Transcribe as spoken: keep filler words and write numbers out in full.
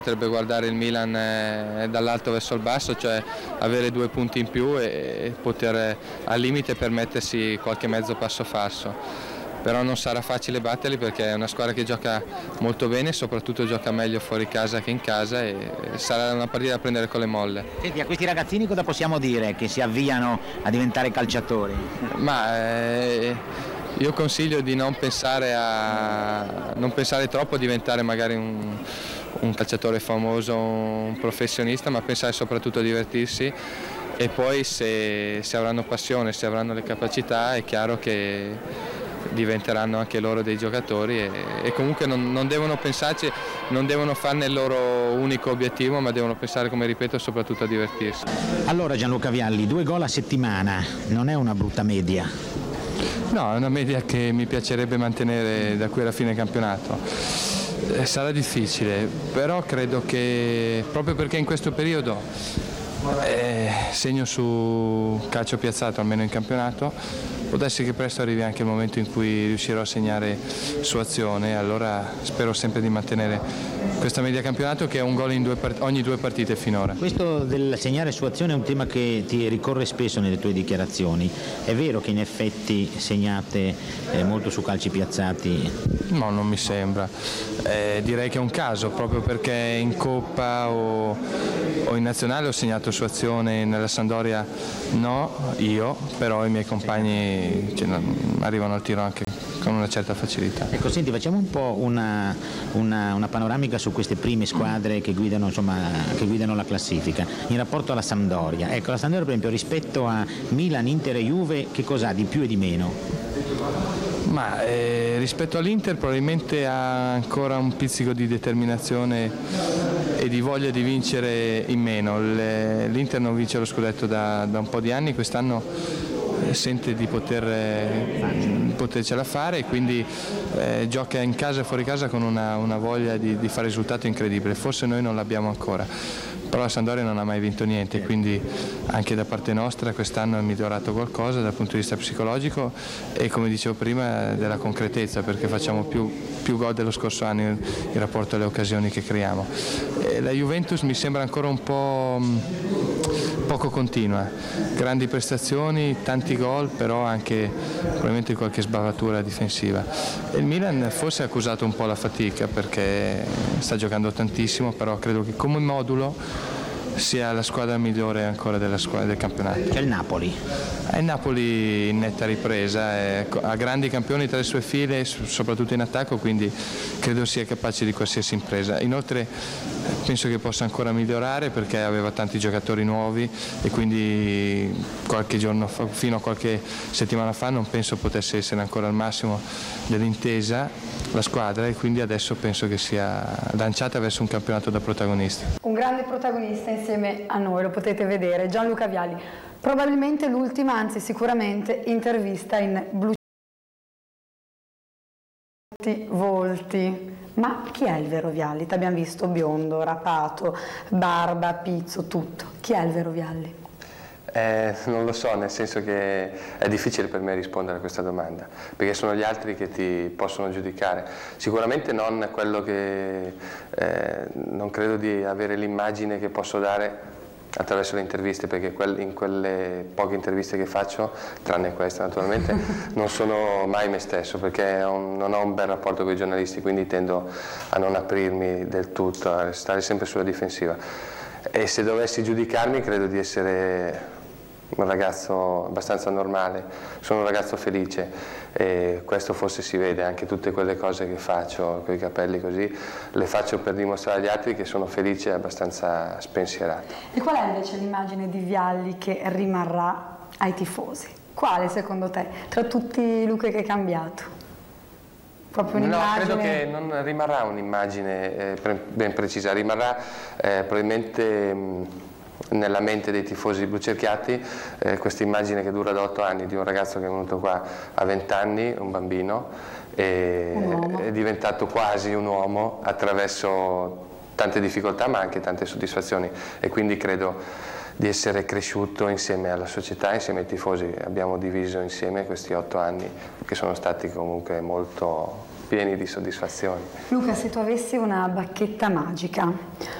Potrebbe guardare il Milan eh, dall'alto verso il basso, cioè avere due punti in più e poter eh, al limite permettersi qualche mezzo passo falso. Però non sarà facile batterli perché è una squadra che gioca molto bene e soprattutto gioca meglio fuori casa che in casa e sarà una partita da prendere con le molle. Senti, a questi ragazzini cosa possiamo dire che si avviano a diventare calciatori? Ma eh, io consiglio di non pensare, a, non pensare troppo a diventare magari un, un calciatore famoso, un professionista, ma pensare soprattutto a divertirsi e poi se, se avranno passione, se avranno le capacità è chiaro che diventeranno anche loro dei giocatori e, e comunque non, non devono pensarci, non devono farne il loro unico obiettivo, ma devono pensare, come ripeto, soprattutto a divertirsi. Allora Gianluca Vialli, due gol a settimana, non è una brutta media? No, è una media che mi piacerebbe mantenere da qui alla fine del campionato. Eh, sarà difficile, però credo che proprio perché in questo periodo eh, segno su calcio piazzato, almeno in campionato, può darsi che presto arrivi anche il momento in cui riuscirò a segnare su azione, allora spero sempre di mantenere questa media campionato che è un gol in due part- ogni due partite finora. Questo del segnare su azione è un tema che ti ricorre spesso nelle tue dichiarazioni. È vero che in effetti segnate eh, molto su calci piazzati? No, non mi sembra. Eh, direi che è un caso, proprio perché in Coppa o, o in Nazionale ho segnato su azione, nella Sampdoria no, io, però i miei compagni cioè, arrivano al tiro anche con una certa facilità. Ecco, senti, facciamo un po' una, una, una panoramica su queste prime squadre che guidano, insomma, che guidano la classifica in rapporto alla Sampdoria. Ecco, la Sampdoria per esempio rispetto a Milan, Inter e Juve che cos'ha di più e di meno? Ma eh, rispetto all'Inter probabilmente ha ancora un pizzico di determinazione e di voglia di vincere in meno. L'Inter non vince lo scudetto da, da un po' di anni, quest'anno sente di poter, eh, potercela fare e quindi eh, gioca in casa e fuori casa con una, una voglia di, di fare risultato incredibile, forse noi non l'abbiamo ancora, però la Sampdoria non ha mai vinto niente, quindi anche da parte nostra quest'anno è migliorato qualcosa dal punto di vista psicologico e, come dicevo prima, della concretezza, perché facciamo più, più gol dello scorso anno in, in rapporto alle occasioni che creiamo. E la Juventus mi sembra ancora un po' poco continua, grandi prestazioni, tanti gol, però anche probabilmente qualche sbavatura difensiva. E il Milan forse ha accusato un po' la fatica perché sta giocando tantissimo, però credo che come modulo sia la squadra migliore ancora della squadra del campionato. C'è il Napoli. È il Napoli in netta ripresa, è, ha grandi campioni tra le sue file, soprattutto in attacco, quindi credo sia capace di qualsiasi impresa. Inoltre penso che possa ancora migliorare perché aveva tanti giocatori nuovi e quindi qualche giorno fa, fino a qualche settimana fa non penso potesse essere ancora al massimo dell'intesa la squadra e quindi adesso penso che sia lanciata verso un campionato da protagonista. Un grande protagonista insieme a noi, lo potete vedere, Gianluca Vialli. Probabilmente l'ultima, anzi sicuramente, intervista in Blu Volti. Ma chi è il vero Vialli? Ti abbiamo visto biondo, rapato, barba, pizzo, tutto. Chi è il vero Vialli? Eh, non lo so, nel senso che è difficile per me rispondere a questa domanda, perché sono gli altri che ti possono giudicare. Sicuramente non quello che eh, non credo di avere l'immagine che posso dare attraverso le interviste, perché in quelle poche interviste che faccio, tranne questa naturalmente, non sono mai me stesso, perché non ho un bel rapporto con i giornalisti, quindi tendo a non aprirmi del tutto, a stare sempre sulla difensiva. E se dovessi giudicarmi credo di essere un ragazzo abbastanza normale, sono un ragazzo felice e questo forse si vede, anche tutte quelle cose che faccio con i capelli così, le faccio per dimostrare agli altri che sono felice e abbastanza spensierato. E qual è invece l'immagine di Vialli che rimarrà ai tifosi? Quale secondo te, tra tutti i look che hai cambiato? Proprio un'immagine? No, credo che non rimarrà un'immagine eh, pre ben precisa, rimarrà eh, probabilmente mh, nella mente dei tifosi blucerchiati eh, questa immagine che dura da otto anni di un ragazzo che è venuto qua a venti anni, un bambino, e un è diventato quasi un uomo attraverso tante difficoltà ma anche tante soddisfazioni e quindi credo di essere cresciuto insieme alla società, insieme ai tifosi. Abbiamo diviso insieme questi otto anni che sono stati comunque molto pieni di soddisfazioni. Luca, se tu avessi una bacchetta magica,